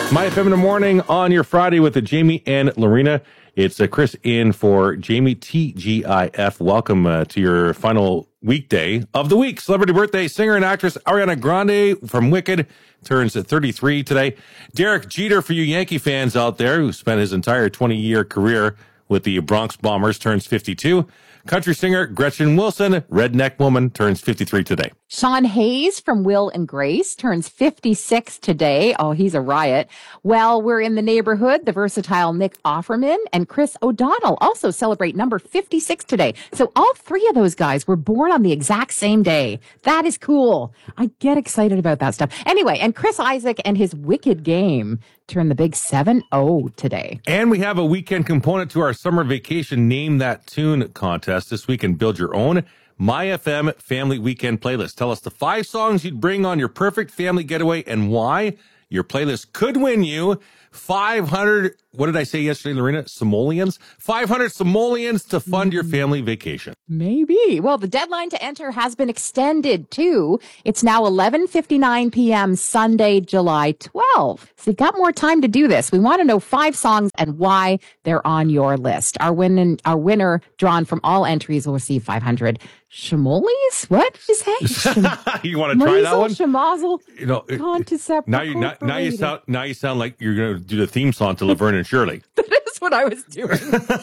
My FM in the morning on your Friday with Jamie and Lorena. It's Chris in for Jamie TGIF. Welcome to your final weekday of the week. Celebrity birthday singer and actress Ariana Grande from Wicked turns 33 today. Derek Jeter, for you Yankee fans out there who spent his entire 20-year career with the Bronx Bombers, turns 52. Country singer Gretchen Wilson, Redneck Woman, turns 53 today. Sean Hayes from Will and Grace turns 56 today. Oh, he's a riot. Well, we're in the neighborhood. The versatile Nick Offerman and Chris O'Donnell also celebrate number 56 today. So all three of those guys were born on the exact same day. That is cool. I get excited about that stuff. Anyway, and Chris Isaak and his Wicked game turn the big 7-0 today. And we have a weekend component to our summer vacation Name That Tune contest this week, and build your own My FM family weekend playlist. Tell us the 5 songs you'd bring on your perfect family getaway and why. Your playlist could win you 500, what did I say yesterday, Lorena? Simoleons? 500 simoleons to fund your family vacation. Maybe. Well, the deadline to enter has been extended too. It's now 11:59 p.m. Sunday, July 12th. So you've got more time to do this. We want to know 5 songs and why they're on your list. Our winner drawn from all entries will receive 500 Shimoles? What did you say? You want to try that one? Shemazel. You know, now you sound like you're going to do the theme song to Laverne and Shirley. That is what I was doing.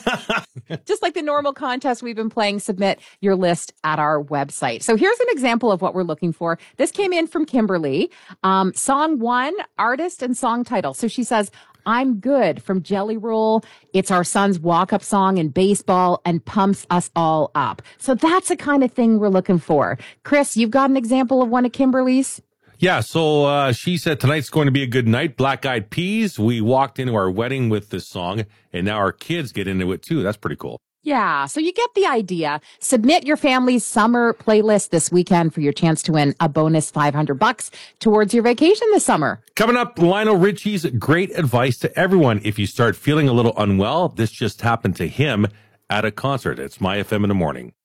Just like the normal contest we've been playing, submit your list at our website. So here's an example of what we're looking for. This came in from Kimberly. Song 1, artist and song title. So she says, I'm Good from Jelly Roll. It's our son's walk-up song in baseball and pumps us all up. So that's the kind of thing we're looking for. Chris, you've got an example of one of Kimberly's? Yeah, so she said tonight's going to be a good night. Black Eyed Peas. We walked into our wedding with this song, and now our kids get into it too. That's pretty cool. Yeah, so you get the idea. Submit your family's summer playlist this weekend for your chance to win a bonus $500 towards your vacation this summer. Coming up, Lionel Richie's great advice to everyone. If you start feeling a little unwell, this just happened to him at a concert. It's My FM in the morning.